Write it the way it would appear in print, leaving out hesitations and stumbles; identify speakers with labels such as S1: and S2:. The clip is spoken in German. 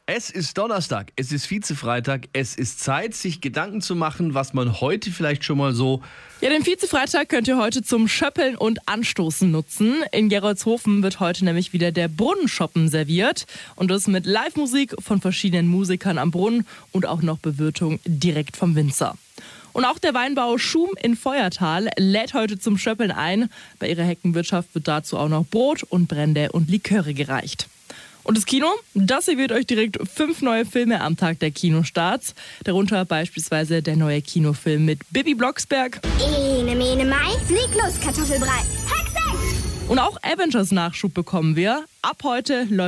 S1: Es ist Donnerstag, es ist Vizefreitag, es ist Zeit, sich Gedanken zu machen, was man heute vielleicht schon mal so...
S2: Ja, den Vizefreitag könnt ihr heute zum Schöppeln und Anstoßen nutzen. In Gerolzhofen wird heute nämlich wieder der Brunnenschoppen serviert. Und das mit Live-Musik von verschiedenen Musikern am Brunnen und auch noch Bewirtung direkt vom Winzer. Und auch der Weinbau Schum in Feuertal lädt heute zum Schöppeln ein. Bei ihrer Heckenwirtschaft wird dazu auch noch Brot und Brände und Liköre gereicht. Und das Kino, das serviert euch direkt 5 neue Filme am Tag der Kinostarts. Darunter beispielsweise der neue Kinofilm mit Bibi Blocksberg.
S3: Ene, mene, mai, flieg los, Kartoffelbrei. Hexe!
S2: Und auch Avengers-Nachschub bekommen wir. Ab heute läuft